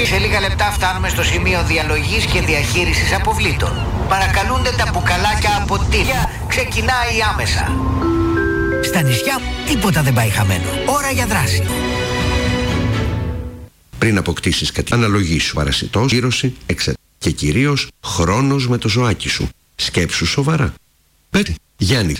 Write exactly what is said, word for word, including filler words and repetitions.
κύριοι, σε λίγα λεπτά φτάνουμε στο σημείο διαλογής και διαχείρισης αποβλήτων. Παρακαλούνται τα μπουκαλάκια από τύφλα. Ξεκινάει άμεσα. Στα νησιά τίποτα δεν πάει χαμένο. Ώρα για δράση. Πριν αποκτήσεις κάτι, αναλογήσου παρασιτός, γύρωση, εξετάσεις και κυρίως χρόνος με το ζωάκι σου. Σκέψου σοβαρά. Πέτει, Γιάννη.